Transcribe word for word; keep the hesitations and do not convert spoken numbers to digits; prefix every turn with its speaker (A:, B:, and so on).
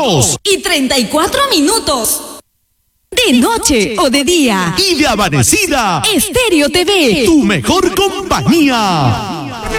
A: dos
B: y treinta y cuatro minutos. De noche o de día.
A: Y de amanecida.
B: Estéreo T V.
A: Tu mejor compañía.